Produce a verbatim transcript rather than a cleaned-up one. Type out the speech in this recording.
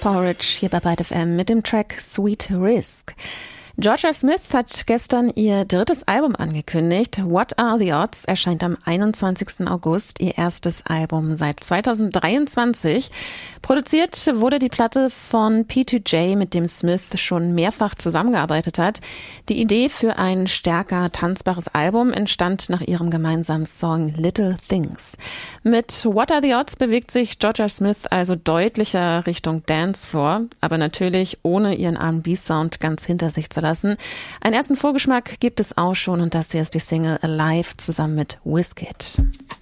Porridge hier bei Byte F M mit dem Track Sweet Risk. Jorja Smith hat gestern ihr drittes Album angekündigt. What Are the Odds erscheint am einundzwanzigsten August, ihr erstes Album seit zweitausenddreiundzwanzig. Produziert wurde die Platte von P zwei J, mit dem Smith schon mehrfach zusammengearbeitet hat. Die Idee für ein stärker tanzbares Album entstand nach ihrem gemeinsamen Song Little Things. Mit What Are the Odds bewegt sich Jorja Smith also deutlicher Richtung Dancefloor, aber natürlich ohne ihren R and B-Sound ganz hinter sich zu lassen. Einen ersten Vorgeschmack gibt es auch schon, und das hier ist die Single Alive zusammen mit Wizkid.